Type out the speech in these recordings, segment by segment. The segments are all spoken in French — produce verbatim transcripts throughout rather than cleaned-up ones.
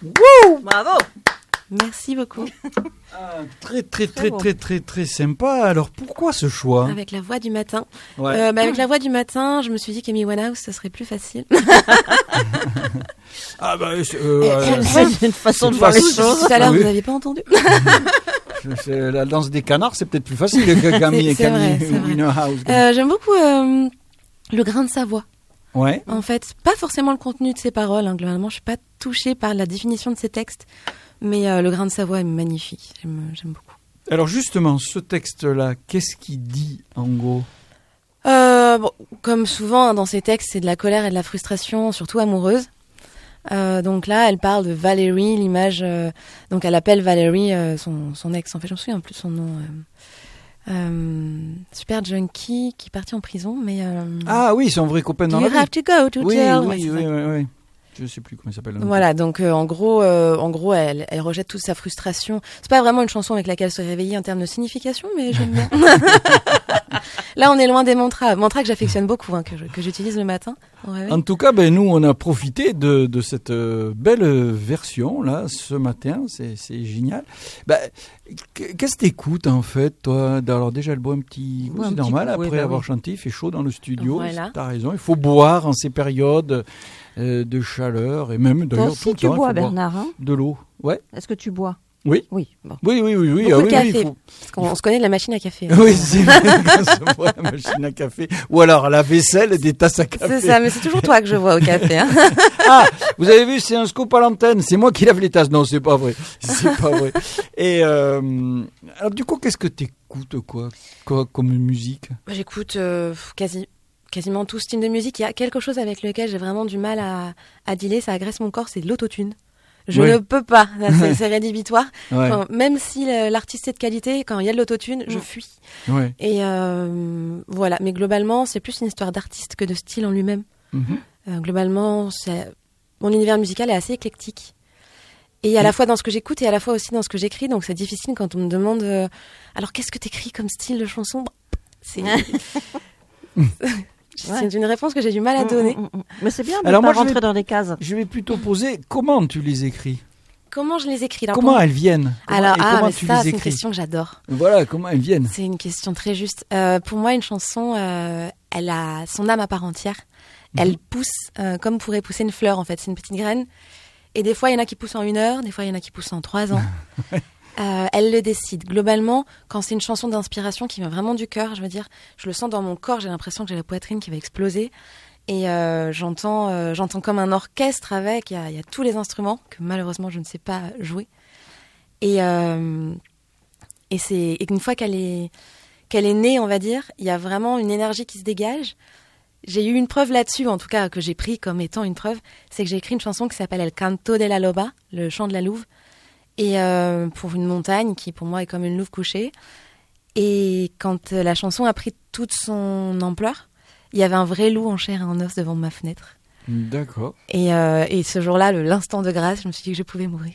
Wouh! Bravo! Merci beaucoup. Ah, très, très, très, très, bon. très, très, très sympa. Alors, pourquoi ce choix? Avec la voix du matin. Ouais. Euh, bah, avec la voix du matin, je me suis dit qu'Amy Winehouse, ce serait plus facile. ah, bah, euh, euh, c'est une façon de voir les choses. Tout à l'heure, oui. vous n'aviez pas entendu? c'est, la danse des canards, c'est peut-être plus facile que Camille et Camille Winehouse. Euh, j'aime beaucoup euh, le grain de sa voix. Ouais. En fait, pas forcément le contenu de ses paroles. Hein. Globalement, je suis pas touchée par la définition de ses textes. Mais euh, le grain de sa voix est magnifique, j'aime, j'aime beaucoup. Alors justement, ce texte-là, qu'est-ce qu'il dit en gros? euh, bon, Comme souvent hein, dans ces textes, c'est de la colère et de la frustration, surtout amoureuse. Euh, donc là, elle parle de Valérie, l'image... Euh, donc elle appelle Valérie euh, son, son ex, en fait je me souviens plus son nom. Euh, euh, super junkie qui est parti en prison, mais... Euh, ah oui, son vrai copain dans you la vie. have to go to oui, jail. Oui, ouais, oui, oui, oui. Je sais plus comment il s'appelle. Voilà, donc euh, en gros, euh, en gros, elle, elle rejette toute sa frustration. C'est pas vraiment une chanson avec laquelle se réveiller en termes de signification, mais j'aime bien. Là, on est loin des mantras, mantras que j'affectionne beaucoup, hein, que, je, que j'utilise le matin. En tout cas, ben nous, on a profité de, de cette euh, belle version là ce matin. C'est, c'est génial. Ben, qu'est-ce que t'écoutes en fait, toi? Alors déjà, elle boit un petit. Ouais, c'est un normal. petit coup, après oui, bah avoir oui. chanté, il fait chaud dans le studio. Voilà. T'as raison. Il faut boire en ces périodes euh, de chaleur et même d'ailleurs Toi aussi, tout le tu temps. bois, il faut Bernard. boire Hein de l'eau. Ouais. Est-ce que tu bois? Oui. Oui. Bon. Oui, oui, oui, oui. Beaucoup ah, de oui, café. oui, faut... Parce qu'on on se connaît de la machine à café. Hein. Oui, c'est vrai qu'on se voit la machine à café. Ou alors la vaisselle et des tasses à café. C'est ça, mais c'est toujours toi que je vois au café. Hein. Ah, vous avez vu, c'est un scoop à l'antenne. C'est moi qui lave les tasses. Non, c'est pas vrai. C'est pas vrai. Et euh, alors, du coup, qu'est-ce que t'écoutes, quoi, quoi comme musique? J'écoute euh, quasi, quasiment tout style de musique. Il y a quelque chose avec lequel j'ai vraiment du mal à, à dealer, ça agresse mon corps, c'est de l'autotune. Je oui. ne peux pas, c'est, c'est rédhibitoire. Ouais. Enfin, même si l'artiste est de qualité, quand il y a de l'autotune, je fuis. Ouais. Et euh, voilà, mais globalement, c'est plus une histoire d'artiste que de style en lui-même. Mm-hmm. Euh, globalement, c'est... mon univers musical est assez éclectique. Et à la fois dans ce que j'écoute et à la fois aussi dans ce que j'écris, donc c'est difficile quand on me demande euh, alors qu'est-ce que t'écris comme style de chanson? C'est... C'est ouais. une réponse que j'ai du mal à donner. Mmh, mmh, mmh. Mais c'est bien de Alors pas moi, rentrer vais, dans des cases. Je vais plutôt poser comment tu les écris? Comment je les écris? Alors, Comment pour... elles viennent? Comment, Alors, ah, comment mais tu ça, les c'est écris? une question que j'adore. Voilà, comment elles viennent? C'est une question très juste. Euh, pour moi, une chanson, euh, elle a son âme à part entière. Mmh. Elle pousse euh, comme pourrait pousser une fleur, en fait. C'est une petite graine. Et des fois, il y en a qui poussent en une heure. Des fois, il y en a qui poussent en trois ans. Euh, elle le décide. Globalement, quand c'est une chanson d'inspiration qui vient vraiment du cœur, je veux dire, je le sens dans mon corps, j'ai l'impression que j'ai la poitrine qui va exploser. Et euh, j'entends, euh, j'entends comme un orchestre avec, il y a, y a tous les instruments que malheureusement je ne sais pas jouer. Et, euh, et, c'est, et une fois qu'elle est, qu'elle est née, on va dire, il y a vraiment une énergie qui se dégage. J'ai eu une preuve là-dessus, en tout cas que j'ai pris comme étant une preuve, c'est que j'ai écrit une chanson qui s'appelle El Canto de la Loba, le chant de la louve. Et euh, pour une montagne qui pour moi est comme une louve couchée. Et quand euh, la chanson a pris toute son ampleur, il y avait un vrai loup en chair et en os devant ma fenêtre. D'accord. Et, euh, et ce jour-là, le, l'instant de grâce, je me suis dit que je pouvais mourir.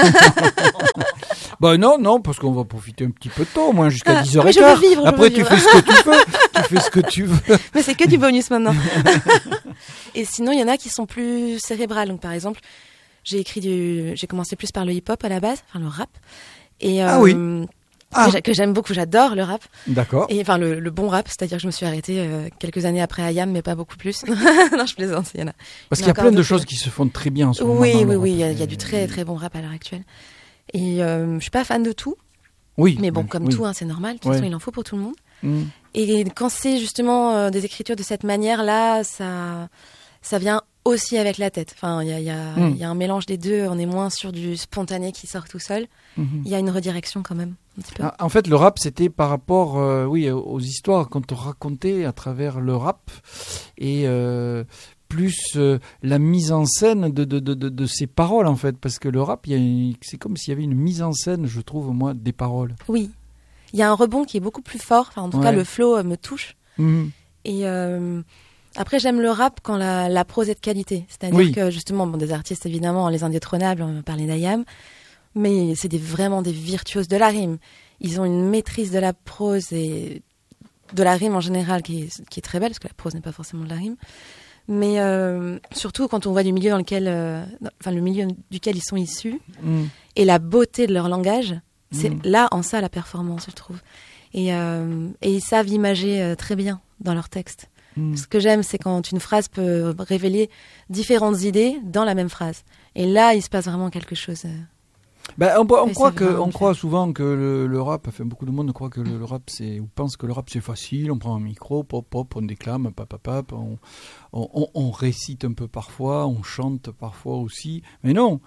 Bah non, non, parce qu'on va profiter un petit peu de temps, au moins jusqu'à ah, dix heures quinze. Je veux vivre, Après, je veux tu vivre. fais ce que tu veux. Tu fais ce que tu veux. Mais c'est que du bonus maintenant. Et sinon, il y en a qui sont plus cérébrales. Donc, par exemple, j'ai écrit du, j'ai commencé plus par le hip-hop à la base, enfin le rap. Et, euh, ah oui. Ah. Que, que j'aime beaucoup, j'adore le rap. D'accord. Et enfin le, le bon rap, c'est-à-dire que je me suis arrêtée euh, quelques années après I A M, mais pas beaucoup plus. Non, je plaisante, il y en a. Parce qu'il y a plein de choses qui se font très bien en ce moment. Oui, oui, oui, il y, a, il y a du très très bon rap à l'heure actuelle. Et euh, je suis pas fan de tout. Oui. Mais bon, comme oui. tout, hein, c'est normal. De toute ouais. façon, il en faut pour tout le monde. Mm. Et quand c'est justement euh, des écritures de cette manière-là, ça, ça vient aussi avec la tête. Enfin, il y a, y, a, mm. y a un mélange des deux. On est moins sur du spontané qui sort tout seul. Il mm-hmm. y a une redirection quand même. Un petit peu. En fait, le rap, c'était par rapport, euh, oui, aux histoires qu'on te racontait à travers le rap et euh, plus euh, la mise en scène de, de, de, de, de ces paroles, en fait. Parce que le rap, y a une, c'est comme s'il y avait une mise en scène, je trouve, moi, des paroles. Oui. Il y a un rebond qui est beaucoup plus fort. Enfin, en tout ouais. cas, le flow euh, me touche. Mmh. Et euh, après, j'aime le rap quand la, la prose est de qualité. C'est-à-dire oui. que, justement, bon, des artistes, évidemment, les indétrônables, on va parler d'I A M, mais c'est des, vraiment des virtuoses de la rime. Ils ont une maîtrise de la prose et de la rime en général qui est, qui est très belle, parce que la prose n'est pas forcément de la rime. Mais euh, surtout quand on voit du milieu dans lequel, euh, enfin le milieu duquel ils sont issus, Mm. et la beauté de leur langage, c'est Mm. là en ça la performance, je trouve. Et, euh, et ils savent imager euh, très bien dans leurs textes. Mm. Ce que j'aime, c'est quand une phrase peut révéler différentes idées dans la même phrase. Et là, il se passe vraiment quelque chose. euh. Ben, on, on Et croit c'est que, vraiment on bien. croit souvent que le, le rap, enfin beaucoup de monde croit que le, le rap c'est, ou pense que le rap c'est facile, on prend un micro, pop pop, on déclame, pap pap pap, on, on, on, on récite un peu parfois, on chante parfois aussi, mais non.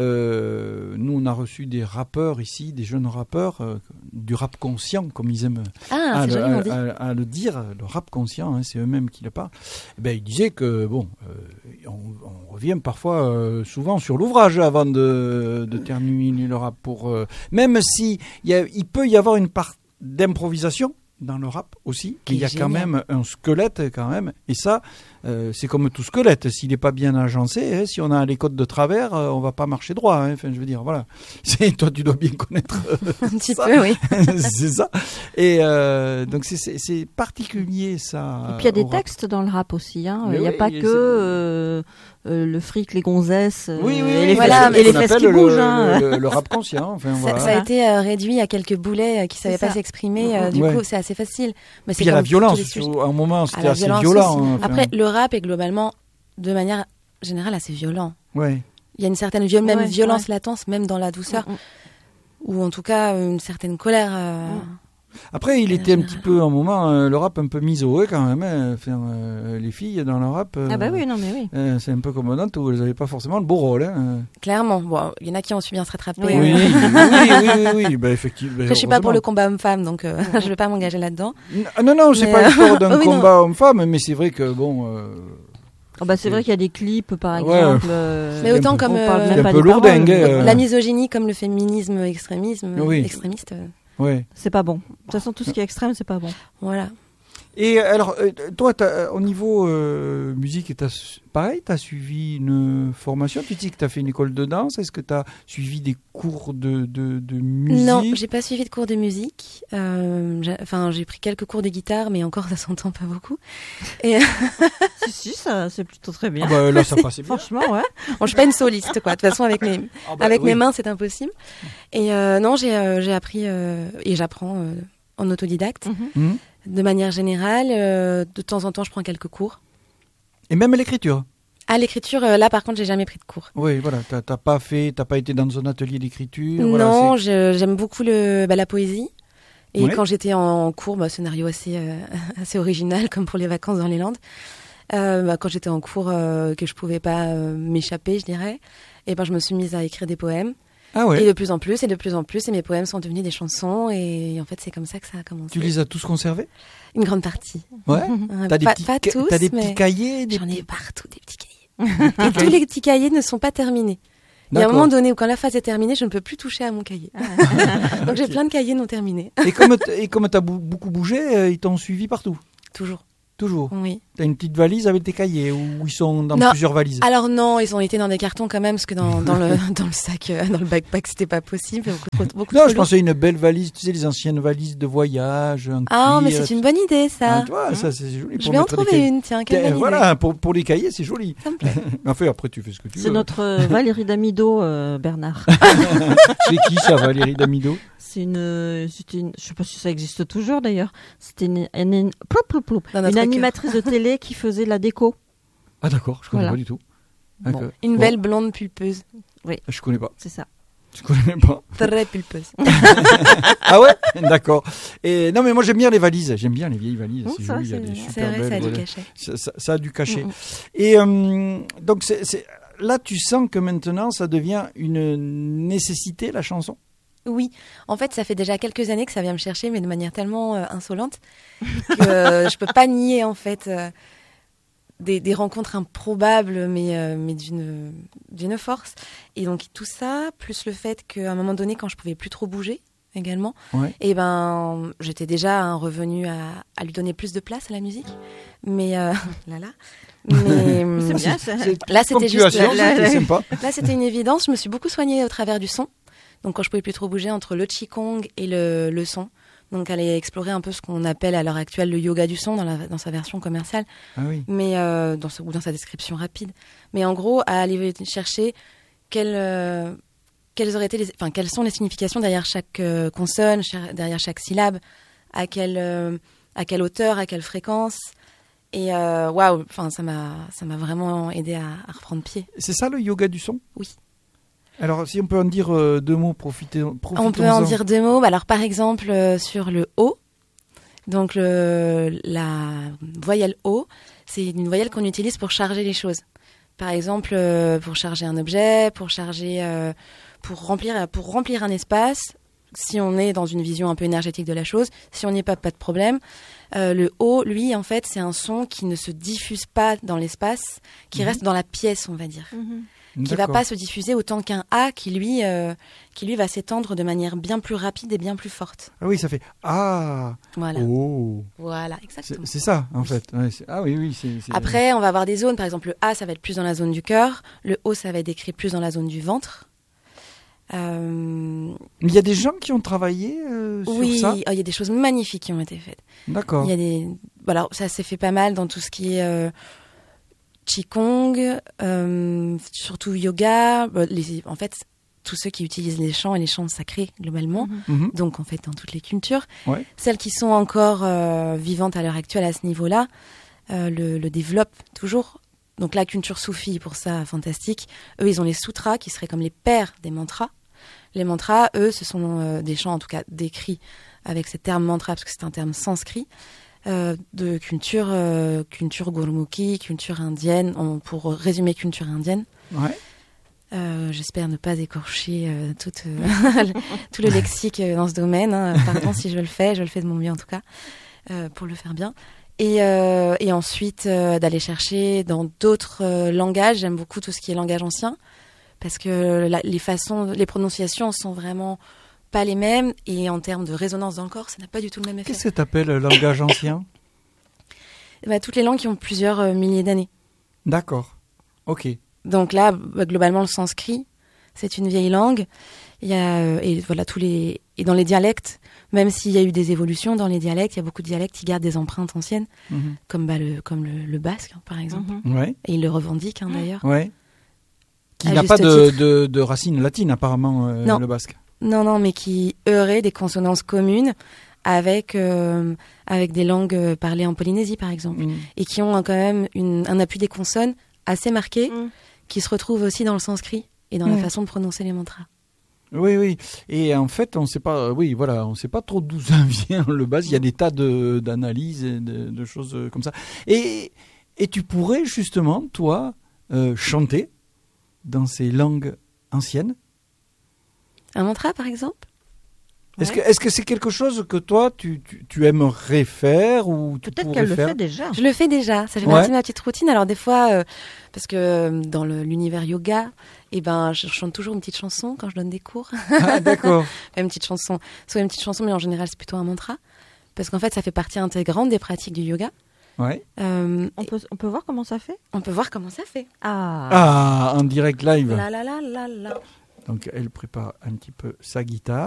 Euh, nous on a reçu des rappeurs ici, des jeunes rappeurs, euh, du rap conscient comme ils aiment Ah, à, c'est le, joliment à- dit. à- à le dire, le rap conscient, hein, c'est eux-mêmes qui le parlent. Eh ben, ils disaient que, bon, euh, on, on revient parfois, euh, souvent sur l'ouvrage avant de, de terminer le rap. Pour, euh, même si il, y a, il peut y avoir une part d'improvisation dans le rap aussi, Qui mais il y a est quand génial. même un squelette quand même, et ça, euh, c'est comme tout squelette, s'il n'est pas bien agencé, hein, si on a les côtes de travers, euh, on va pas marcher droit, hein, enfin je veux dire, voilà. C'est, toi tu dois bien connaître euh, Un petit ça. peu, oui. c'est ça. Et euh, donc c'est, c'est, c'est particulier ça. Et puis il y a des au rap. textes dans le rap aussi. Hein. Mais Il n'y a oui, pas et que c'est- euh, euh, le fric, les gonzesses euh, Oui, oui, et oui, les voilà, fesses, et les qu'on fesses appelle qui le, bougent. Hein. le, le rap conscient. Enfin, Ça, voilà. ça a été euh, réduit à quelques boulets euh, qui ne savaient C'est pas ça. s'exprimer. euh, du Ouais. coup, c'est assez facile. Mais Puis il y a la comme tous violence. les sujets. À un moment, À c'était la assez violence violent. aussi. hein, enfin, Après, le rap est globalement, de manière générale, assez violent. ouais. Il y a une certaine viol- même Ouais, violence ouais. latente, même dans la douceur, Mm, mm. ou en tout cas une certaine colère. euh, Après, il En était un général. petit peu, à un moment, euh, le rap un peu miso hein, quand même. Hein. Enfin, euh, les filles dans le rap, euh, Ah bah oui, non mais oui. euh, c'est un peu comme dans tout. Elles n'avaient pas forcément le beau rôle. Hein. Clairement. Bon, il y en a qui ont su bien se rattraper. Oui, euh. Oui, oui, oui, oui, oui. Bah, effectivement. Après, je suis pas pour le combat homme-femme, donc euh, je ne vais pas m'engager là-dedans. Non, non, non, c'est Mais, pas euh, l'histoire d'un oui, non. combat homme-femme, mais c'est vrai que bon. Euh, Ah bah c'est vrai qu'il y a des clips par Ouais. exemple. euh, Mais un autant peu- comme on parle euh, même c'est pas un peu des lourdingue. paroles. euh, la misogynie, comme le féminisme extrémisme, Oui. extrémiste. euh, ouais. C'est pas bon. De toute façon, tout ce qui est extrême, c'est pas bon. Voilà. Et alors, euh, toi, t'as, au niveau euh, musique, t'as, su- pareil, tu as suivi une formation. Tu dis que tu as fait une école de danse. Est-ce que tu as suivi des cours de, de, de musique? Non, j'ai pas suivi de cours de musique. Euh, j'ai- Enfin, j'ai pris quelques cours de guitare, mais encore ça s'entend pas beaucoup. Et si, si, ça, c'est plutôt très bien. Ah bah, là, ça passait bien. Franchement, ouais. bon, je suis pas une soliste, quoi. De toute façon, avec mes Ah bah, avec oui. mes mains, c'est impossible. Et euh, non, j'ai euh, j'ai appris euh, et j'apprends euh, en autodidacte. Mhm. Mhm. De manière générale, euh, de temps en temps, je prends quelques cours. Et même l'écriture. À l'écriture, euh, là, par contre, j'ai jamais pris de cours. Oui, voilà. T'as, t'as pas fait, t'as pas été dans un atelier d'écriture. non, voilà, je- j'aime beaucoup le, bah, la poésie. Et Ouais. quand j'étais en cours, bah, scénario assez, euh, assez original, comme pour les vacances dans les Landes. Euh, bah, quand j'étais en cours, euh, que je pouvais pas euh, m'échapper, je dirais, et ben je me suis mise à écrire des poèmes. c'est- Ah ouais. Et de plus en plus, et de plus en plus, et mes poèmes sont devenus des chansons. Et en fait, c'est comme ça que ça a commencé. Tu les as tous conservés? Une grande partie. Ouais. Euh, T'as des pas, petits, pas ca- tous, t'as des mais petits cahiers, des j'en ai petits- partout des petits cahiers. Et tous les petits cahiers ne sont pas terminés. Il y a un D'accord. moment donné où quand la phase est terminée, je ne peux plus toucher à mon cahier. Donc j'ai plein de cahiers non terminés. Et comme t- et comme t'as bou- beaucoup bougé, euh, ils t'ont suivi partout. Toujours. Toujours. Oui. T'as une petite valise avec tes cahiers ou ils sont dans Non. plusieurs valises? Alors non, ils ont été dans des cartons quand même, parce que dans, dans, le, dans le sac, euh, dans le backpack, c'était pas possible. Beaucoup, beaucoup Non, trop je lourd. pensais à une belle valise, tu sais, les anciennes valises de voyage. En Ah, mais cuir, c'est une bonne idée, ça. Ah, tu vois, ça c'est joli. Je pour vais en mettre des trouver cahiers. une, tiens, quelle Tiens, bonne voilà, pour, pour les cahiers, c'est joli. idée. Ça me plaît. Mais enfin, après, tu fais ce que tu C'est veux. notre euh, Valérie Damido, euh, Bernard. C'est qui ça, Valérie Damido? C'est une, euh, c'était une, je sais pas si ça existe toujours d'ailleurs. C'était une, une, une- plou, plou, plou. Dans une notre animatrice de télé qui faisait la déco. Ah d'accord, je connais Voilà. pas du tout. Bon. D'accord. Une Bon, belle blonde pulpeuse. Je connais pas. C'est ça. Je connais pas. Très pulpeuse. Ah ouais? D'accord. Et non, mais moi j'aime bien les valises. J'aime bien les vieilles valises. Mmh, c'est ça, joli, il y a c'est- des c'est super C'est vrai, belles. ça a du voilà. cachet. Ça, ça- ça a du cachet. Mm, mm. Et euh, donc c'est, c'est- là, tu sens que maintenant, ça devient une nécessité, la chanson? Oui, en fait, ça fait déjà quelques années que ça vient me chercher, mais de manière tellement euh, insolente que euh, je peux pas nier en fait euh, des, des rencontres improbables, mais euh, mais d'une d'une force. Et donc tout ça, plus le fait qu'à un moment donné, quand je pouvais plus trop bouger également, Ouais. et ben j'étais déjà un revenu à, à lui donner plus de place à la musique. Mais euh, là là, mais C'est bien, ça. C'est- Là, c'était juste ponctuation, la- la- c'était sympa. Là, c'était une évidence. Je me suis beaucoup soignée au travers du son. Donc, quand je pouvais plus trop bouger entre le qigong et le, le son, Donc aller explorer un peu ce qu'on appelle à l'heure actuelle le yoga du son dans, la, dans sa version commerciale, Ah oui. mais euh, dans, ce, ou dans sa description rapide. Mais en gros, à aller chercher quelles, euh, quelles, auraient été les, enfin, quelles sont les significations derrière chaque euh, consonne, cher- derrière chaque syllabe, à quelle, euh, à quelle hauteur, à quelle fréquence. Et euh, waouh, enfin, ça m'a, ça m'a vraiment aidé à, à reprendre pied. C'est ça le yoga du son? Oui. Alors, si on peut en dire euh, deux mots, profitez, profitons-en. On peut en dire deux mots. Alors, par exemple, euh, sur le O, donc le, la voyelle O, c'est une voyelle qu'on utilise pour charger les choses. Par exemple, euh, pour charger un objet, pour charger, euh, pour remplir, pour remplir un espace. Si on est dans une vision un peu énergétique de la chose, si on n'y est pas, pas de problème. Euh, le O, lui, en fait, c'est un son qui ne se diffuse pas dans l'espace, qui Mhm. reste dans la pièce, on va dire. Mhm. Qui va pas se diffuser autant qu'un A qui lui, euh, qui lui va s'étendre de manière bien plus rapide et bien plus forte. Ah oui, ça fait ah. Voilà, Oh. voilà, C'est exactement. c'est ça, en fait. Ouais, c'est- ah oui, oui. c'est- c'est- Après, on va avoir des zones. Par exemple, le A, ça va être plus dans la zone du cœur. Le O, ça va être écrit plus dans la zone du ventre. Euh, Il y a des gens qui ont travaillé euh, sur oui, ça. oh, il y a des choses magnifiques qui ont été faites. D'accord. Il y a des, voilà, ça s'est fait pas mal dans tout ce qui est euh, qigong, euh, surtout yoga. euh, Les, en fait, tous ceux qui utilisent les chants et les chants sacrés globalement. Mhm. Mhm. Donc en fait dans toutes les cultures. Ouais. Celles qui sont encore euh, vivantes à l'heure actuelle à ce niveau-là euh, le, le développent toujours. Donc la culture soufie, pour ça, fantastique. Eux, ils ont les sutras qui seraient comme les pères des mantras. Les mantras, eux, ce sont euh, des chants, en tout cas décrits avec ce terme mantra, parce que c'est un terme sanskrit, euh, de culture, euh, culture gurmukhi, culture indienne, on- pour résumer culture indienne. Ouais. Euh, J'espère ne pas écorcher euh, tout, euh, tout le lexique euh, dans ce domaine. Hein. Pardon si je le fais, je le fais de mon mieux en tout cas, euh, pour le faire bien. Et, euh, et ensuite euh, d'aller chercher dans d'autres euh, langages. J'aime beaucoup tout ce qui est langage ancien, parce que la, les façons, les prononciations sont vraiment pas les mêmes, et en termes de résonance dans le corps, ça n'a pas du tout le même effet. Qu'est-ce que tu appelles le langage ancien? Bah, toutes les langues qui ont plusieurs euh, milliers d'années. D'accord. Ok. Donc là, bah, globalement, le sanskrit, c'est une vieille langue. Il y a euh, et voilà tous les et dans les dialectes, même s'il y a eu des évolutions dans les dialectes, il y a beaucoup de dialectes qui gardent des empreintes anciennes, Mhm. comme bah, le comme le, le basque hein, par exemple. Mhm. Ouais. Et ils le revendiquent hein, d'ailleurs. Ouais. Qui À n'a juste pas de, titre. de, de racines latines apparemment, euh, Non. le basque. Non non, mais qui heuraient des consonances communes avec euh, avec des langues euh, parlées en Polynésie par exemple, Mhm. et qui ont euh, quand même une, un appui des consonnes assez marqué, Mhm. qui se retrouve aussi dans le sanskrit et dans Mhm. la façon de prononcer les mantras. Oui, oui. Et en fait, on sait pas. Oui, voilà, on sait pas trop d'où ça vient le basque. Il y a des tas de d'analyses et de, de choses euh, comme ça. Et et tu pourrais justement, toi, euh, chanter dans ces langues anciennes. Un mantra par exemple. Est-ce Ouais. que est-ce que c'est quelque chose que toi tu, tu, tu aimerais faire ou tu Peut-être pourrais qu'elle le faire fait déjà. Je le fais déjà, ça fait Ouais. partie de ma petite routine. Alors des fois, euh, parce que euh, dans le- l'univers yoga, eh ben, je chante toujours une petite chanson quand je donne des cours. Ah, d'accord. Pas une petite chanson, soit une petite chanson, mais en général c'est plutôt un mantra. Parce qu'en fait, ça fait partie intégrante des pratiques du yoga. Ouais. Euh, On peut, on peut voir comment ça fait. on peut voir comment ça fait. Ah. Ah, en direct live. La la la la la. Donc elle prépare un petit peu sa guitare.